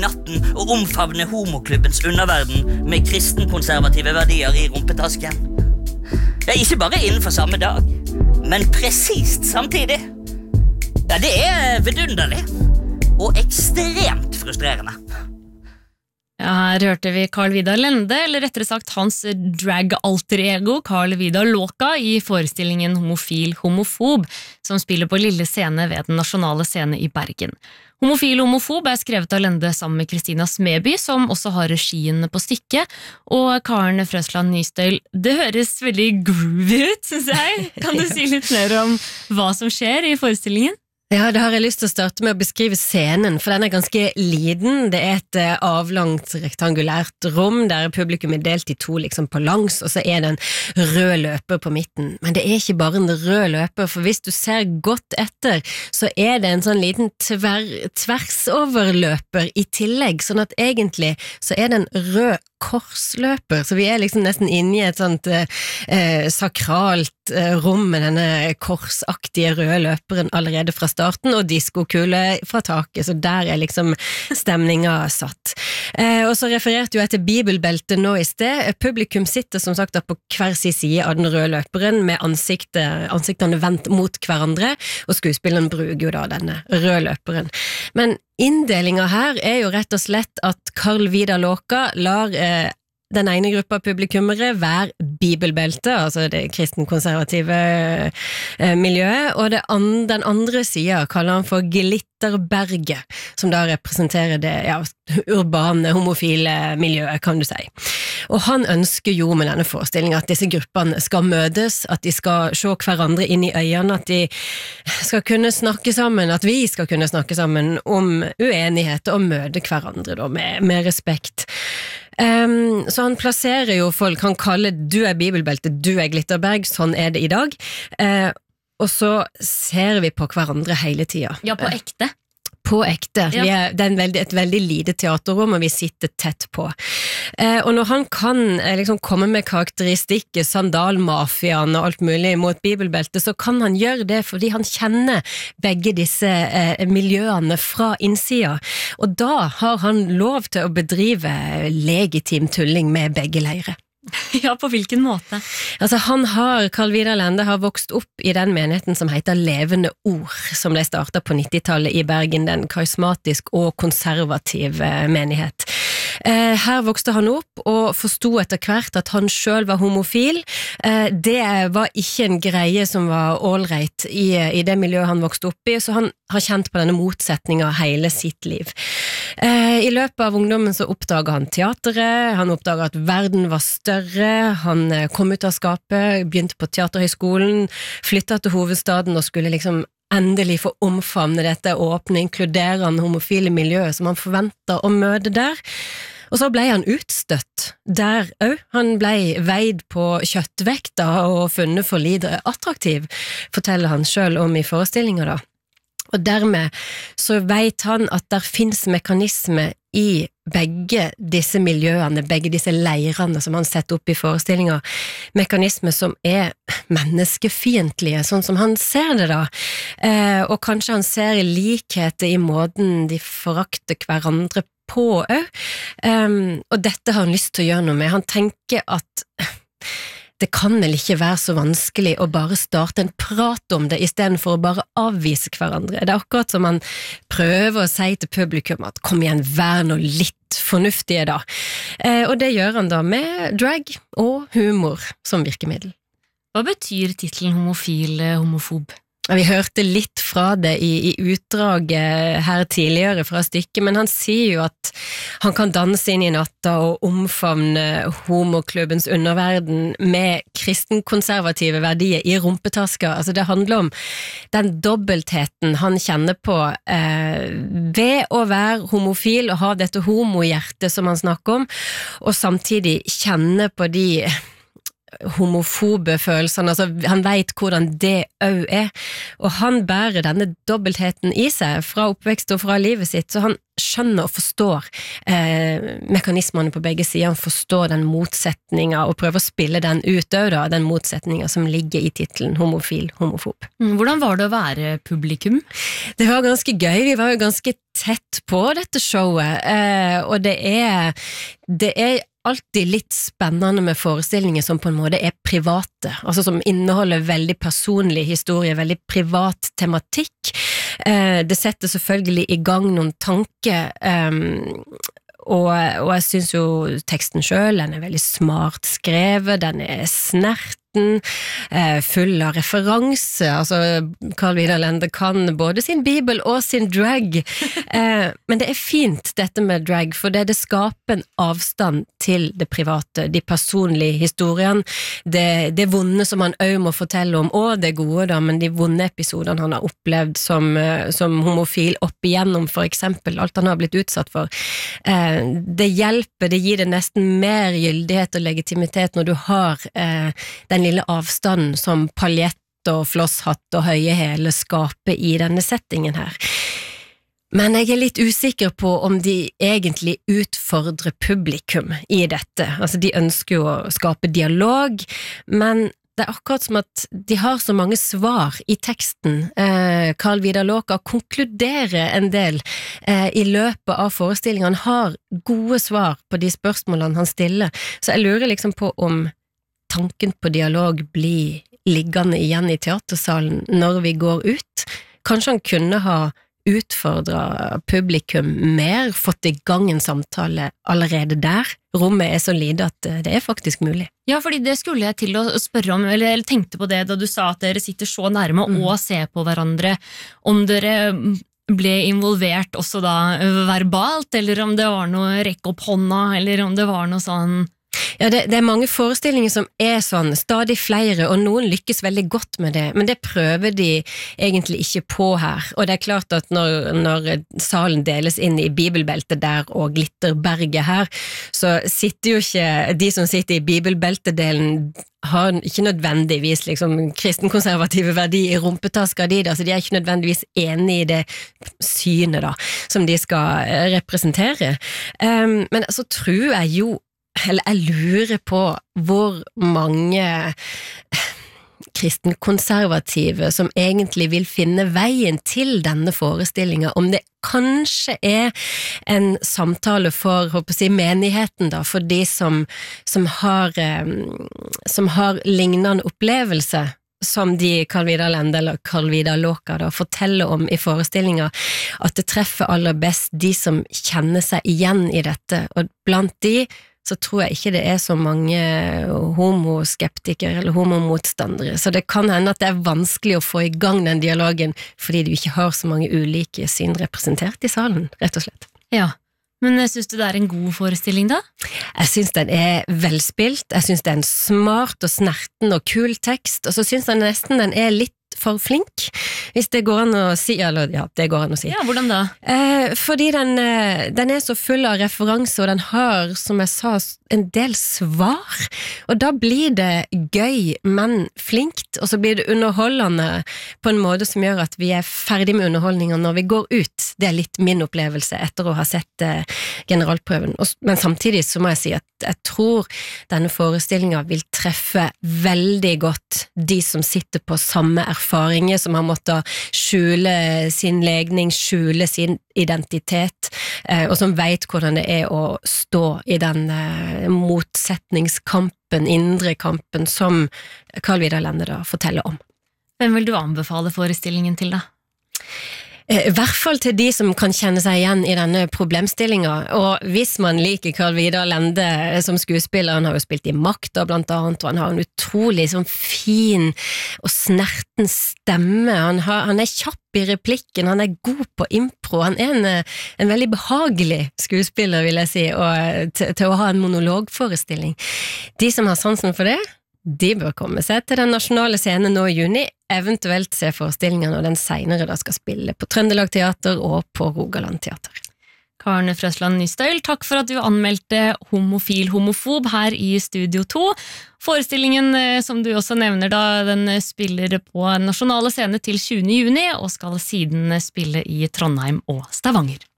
natten og omfavne homoklubbens underverden med kristenkonservative verdier i rumpetasken. Det ikke bare innenfor samme dag, men presist samtidig. Ja, det vidunderlig og ekstremt frustrerende. Ja, her hørte vi Carl Vidar Lende, eller rettere sagt hans drag-alter-ego Carl Vidar Låka i forestillingen Homofil Homofob, som spiller på Lille Scene ved Den Nasjonale Scene i Bergen. Homofil Homofob skrevet av Lende sammen med Kristina Smeby, som også har regien på stykket, og Karen Frøsland Nystøyl. Det høres veldig groovy ut, synes jeg. Kan du si litt mer om hva som skjer i forestillingen? Ja, det har jeg lyst til å starte med å beskrive scenen, for den ganske liten. Det et avlangt, rektangulært rom, der publikum delt i to liksom på langs, og så det en rød løper på midten. Men det ikke bare en rød løper, for hvis du ser godt etter, så det en sånn liten tversoverløper i tillegg, sånn at egentlig så det en rød korsløper, så vi liksom nesten inne i et sånt sakralt rom med denne korsaktige røde løperen allerede fra starten, og diskokule fra taket, så der liksom stemninga satt. Og så refererte jo jeg til bibelbeltet nå i sted. Publikum sitter som sagt da på hver sin side av den røde løperen, med ansiktene vendt mot hverandre, og skuespilleren bruker jo da denne røde løperen. Men inndelinga her jo rett og slett at Carl Vidar Låka lar den ene gruppa publikummere være bibelbelte, altså det kristenkonservative miljøet, og den andre siden kaller han for Glitterberget, som da representerer det urbane, homofile miljøet, kan du si. Og han ønsker jo med denne forestillingen at disse gruppene skal møtes, at de skal se hverandre inn i øynene, at de skal kunne snakke sammen, at vi skal kunne snakke sammen om uenighet og møte hverandre da, med respekt. Så han plasserer jo folk, han kaller du bibelbelte, du Glitterberg, sånn det i dag, og så ser vi på hverandre hele tiden. Ja, på ekte. På ekte. Ja. Det et veldig lite teaterrom, og vi sitter tett på. Og når han kan liksom komme med karakteristikker, sandalmafiaen og alt mulig mot bibelbeltet, så kan han gjøre det fordi han kjenner begge disse miljøene fra innsida. Og da har han lov til å bedrive legitim tulling med begge leire. Ja, på hvilken måte? Altså Carl Vidar Lende har vokst opp i den menigheten som heter Levende Ord, som ble startet på 90-tallet i Bergen, den karismatisk og konservativ menighet. Her vokste han opp og forstod etter hvert at han selv var homofil. Det var ikke en greie som var allright i det miljøet han vokste opp i, så han har kjent på denne motsetningen hele sitt liv. I løpet av ungdommen så oppdaget han teateret, han oppdaget at verden var større, han kom ut av skapet, begynte på teaterhøyskolen, flyttet til hovedstaden og skulle liksom endelig få omfavne dette åpne, inkluderende homofile miljøet som han forventet å møte der. Og så ble han utstøtt der også. Han ble veid på kjøttvekta og funnet for lite attraktiv, forteller han selv om i forestillinger da. Og dermed så vet han at der finnes mekanismer i begge disse miljøene, begge disse leirene som han setter opp i forestillinger, mekanismer som menneskefiendtlige, sånn som han ser det da. Og kanskje han ser likheter i måten de forakter hverandre på også. Og dette har han lyst til å gjøre noe med. Han tenker at det kan vel ikke være så vanskelig å bare starte en prat om det, i stedet for å bare avvise hverandre. Det akkurat som han prøver å si til publikum at kom igjen, vær nå litt fornuftige da. Og det gjør han da med drag og humor som virkemiddel. Hva betyr titlen homofil, homofob? Vi hørte litt fra det i utdraget her tidligere fra stykket, men han sier jo at han kan danse inn i natta og omfavne homoklubbens underverden med kristenkonservative verdier i rumpetaska. Altså det handler om den dobbeltheten han kjenner på ved å være homofil og ha dette homohjertet som han snakker om, og samtidig kjenne på de homofobe følelsene, altså han vet hvordan det også og han bærer denne dobbeltheten i seg fra oppvekst og fra livet sitt, så han skjønner og forstår mekanismene på begge sider, han forstår den motsetningen og prøver å spille den ut da, den motsetningen som ligger i titelen homofil, homofob. Hvordan var det å være publikum? Det var ganske gøy, vi var jo ganske tett på dette showet, og det er alltid litt spennende med forestillinger som på en måte er private, altså som inneholder veldig personlig historie, veldig privat tematikk. Det setter selvfølgelig i gang noen tanker, og jeg synes jo teksten selv, den er veldig smart skrevet, den er snerten, full av referanse, altså Carl Vidar Lende kan både sin bibel og sin drag, men det er fint dette med drag, for det skaper en avstand til det private, de personlige historiene, det vonde som han også må fortelle om, og det gode da, men de vonde episodene han har opplevd som homofil opp igjennom, for eksempel, alt han har blitt utsatt for, det hjelper, det gir det nesten mer gyldighet og legitimitet når du har den lille avstanden som paljett og flosshatt og høye hæler skaper i denne settingen her. Men jeg er litt usikker på om de egentlig utfordrer publikum i dette. Altså, de ønsker jo å skape dialog, men det er akkurat som at de har så mange svar i teksten. Carl Vidar Låka konkluderer en del i løpet av forestillingen. Han har gode svar på de spørsmålene han stiller, så jeg lurer liksom på om tanken på dialog blir liggende igjen i teatersalen når vi går ut. Kanskje han kunne ha utfordret publikum mer, fått i gang en samtale allerede der. Rommet er så lite at det er faktisk mulig. Ja, fordi det skulle jeg til å spørre om, eller jeg tenkte på det da du sa at dere sitter så nærme og ser på hverandre, om dere ble involvert også da verbalt, eller om det var noe rekk opp hånda, eller om det var noe sånn. Ja, det er mange forestillinger som er sånn, stadig flere, og noen lykkes veldig godt med det, men det prøver de egentlig ikke på her, og det er klart at når salen deles inn i bibelbeltet der og glitterberget her, så sitter jo ikke de som sitter i bibelbeltedelen har ikke nødvendigvis liksom kristenkonservative verdier i rumpetaska de da, så de er ikke nødvendigvis enige i det synet da, som de skal representere. Men så tror jeg jo, eller jeg lurer på hvor mange kristenkonservative som egentlig vil finne veien til denne forestillingen, om det kanskje er en samtale for, håper jeg, menigheten da, for de som har lignende opplevelse som de Carl Vidar Lende eller Carl Vidar Låka da forteller om i forestillingen, at det treffer aller best de som kjenner seg igjen i dette, og blant de så tror jeg ikke det er så mange homoskeptikere eller homomotstandere, så det kan hende at det er vanskelig å få i gang den dialogen, fordi du ikke har så mange ulike syn representert i salen, rett og slett. Ja, men synes du det er en god forestilling da? Jeg synes den er velspilt, jeg synes det er en smart og snerten og kul tekst, og så synes jeg nesten den er litt for flink, hvis det går an å si, eller ja, det går an å si. Ja, hvordan da? Fordi den er så full av referanser, og den har, som jeg sa, en del svar, og da blir det gøy, men flinkt, og så blir det underholdende på en måte som gjør at vi er ferdig med underholdningen når vi går ut. Det er litt min opplevelse etter å ha sett generalprøven, men samtidig så må jeg si at jeg tror denne forestillingen vil treffe veldig godt de som sitter på samme erfaringer, som har måttet skjule sin legning, skjule sin identitet, og som vet hvordan det er å stå i den motsetningskampen, indre kampen, som Carl Vidar Lende da forteller om. Hvem vil du anbefale forestillingen til da? I hvert fall til de som kan kjenne seg igjen i denne problemstillingen, og hvis man liker Carl Vidar Lende som skuespiller, han har jo spilt i Makta blant annet, og han har en utrolig sånn fin og snerten stemme, han er kjapp i replikken, han er god på impro, han er en veldig behagelig skuespiller, vil jeg si, og til å ha en monologforestilling. De som har sansen for det, de bør komme seg til den nasjonale scenen nå i juni, eventuelt se forestillingen når den senere da skal spille på Trøndelag Teater og på Rogaland Teater. Karen Frøsland Nystøyl, takk for at du anmeldte Homofil homofob her i Studio 2. Forestillingen, som du også nevner da, den spiller på Nasjonale Scene til 20. juni, og skal siden spille i Trondheim og Stavanger.